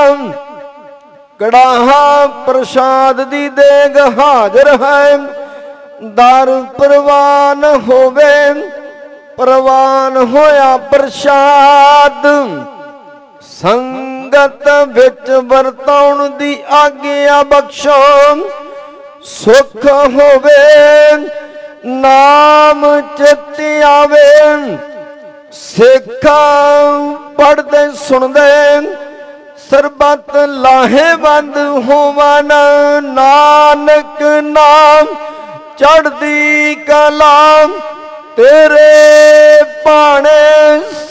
कड़ाहा प्रसाद दी देग हाजर है। दर प्रवान होवे प्रवान होया प्रसाद। संगत विच वरताउण दी आग्या बख्शो। सुख होवे नाम चित आवे। सिखा पढ़दे सुनदे सरबत लाहेवंद होवन। नानक नाम चढ़दी कला तेरे भाणे।